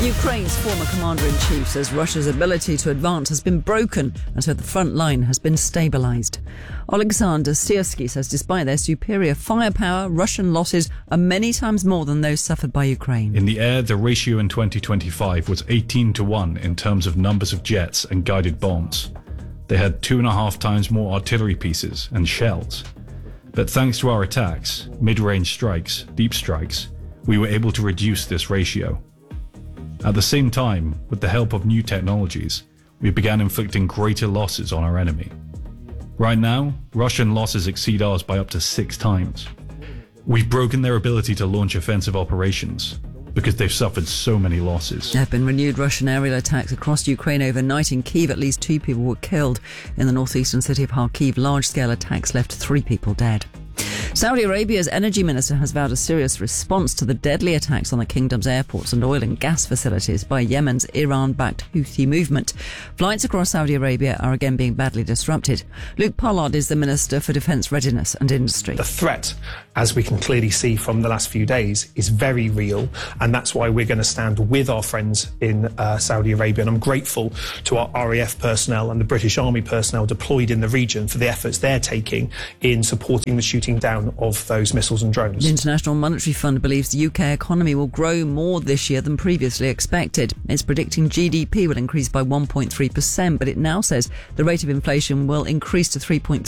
Ukraine's former commander-in-chief says Russia's ability to advance has been broken and so the front line has been stabilised. Oleksandr Syrsky says despite their superior firepower, Russian losses are many times more than those suffered by Ukraine. In the air, the ratio in 2025 was 18-1 in terms of numbers of jets and guided bombs. They had 2.5 times more artillery pieces and shells. But thanks to our attacks, mid-range strikes, deep strikes, we were able to reduce this ratio. At the same time, with the help of new technologies, we began inflicting greater losses on our enemy. Right now, Russian losses exceed ours by up to 6 times. We've broken their ability to launch offensive operations because they've suffered so many losses. There have been renewed Russian aerial attacks across Ukraine overnight. In Kyiv, at least 2 people were killed. In the northeastern city of Kharkiv, large-scale attacks left 3 people dead. Saudi Arabia's energy minister has vowed a serious response to the deadly attacks on the kingdom's airports and oil and gas facilities by Yemen's Iran-backed Houthi movement. Flights across Saudi Arabia are again being badly disrupted. Luke Pollard is the Minister for Defence Readiness and Industry. The threat, as we can clearly see from the last few days, is very real, and that's why we're going to stand with our friends in Saudi Arabia. And I'm grateful to our RAF personnel and the British Army personnel deployed in the region for the efforts they're taking in supporting the shooting down of those missiles and drones. The International Monetary Fund believes the UK economy will grow more this year than previously expected. It's predicting GDP will increase by 1.3%, but it now says the rate of inflation will increase to 3.3%,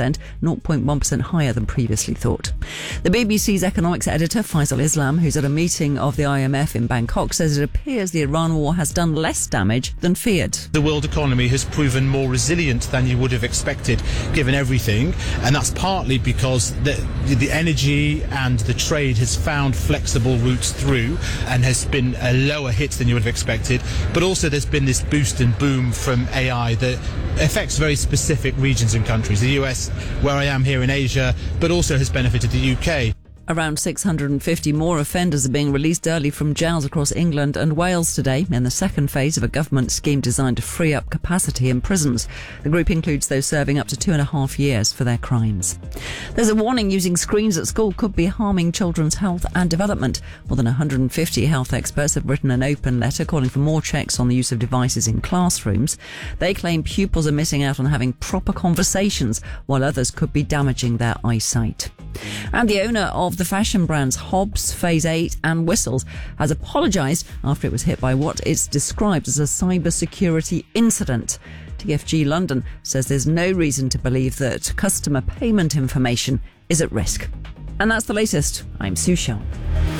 0.1% higher than previously thought. The BBC's economics editor, Faisal Islam, who's at a meeting of the IMF in Bangkok, says it appears the Iran war has done less damage than feared. The world economy has proven more resilient than you would have expected, given everything, and that's partly because the energy and the trade has found flexible routes through and has been a lower hit than you would have expected. But also there's been this boost and boom from AI that affects very specific regions and countries. The US, where I am here in Asia, but also has benefited the UK. Around 650 more offenders are being released early from jails across England and Wales today in the second phase of a government scheme designed to free up capacity in prisons. The group includes those serving up to 2.5 years for their crimes. There's a warning using screens at school could be harming children's health and development. More than 150 health experts have written an open letter calling for more checks on the use of devices in classrooms. They claim pupils are missing out on having proper conversations, while others could be damaging their eyesight. And the owner of the fashion brands Hobbs, Phase 8 and Whistles has apologised after it was hit by what it's described as a cybersecurity incident. TFG London says there's no reason to believe that customer payment information is at risk. And that's the latest. I'm Sue Shaw.